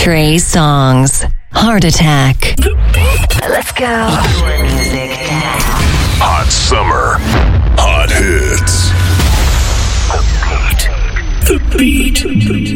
Trey Songz. Heart Attack. Let's go. Your music now. Hot summer. Hot hits. The beat.